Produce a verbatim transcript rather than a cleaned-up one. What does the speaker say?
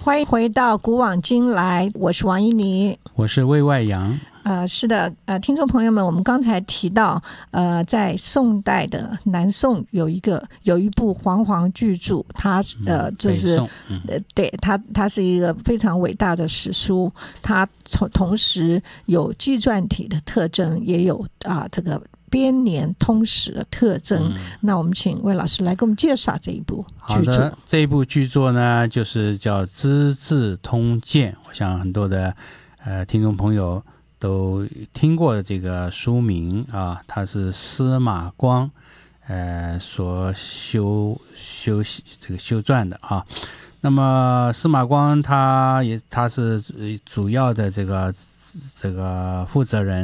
欢迎回到古往今来，我是王一妮， 我是魏外阳。 呃，是的，呃，听众朋友们，我们刚才提到，呃，在宋代的南宋有一个有一部煌煌巨著，它呃就是， 嗯呃，对它它是一个非常伟大的史书，它同同时有纪传体的特征，也有啊、呃、这个编年通史的特征。嗯、那我们请魏老师来给我们介绍这一部巨著。 好的，这一部巨作呢，就是叫《资治通鉴》，我想很多的呃听众朋友都听过这个书名啊，它是司马光呃所修修这个修撰的啊。那么司马光他也他是主要的这个这个负责人。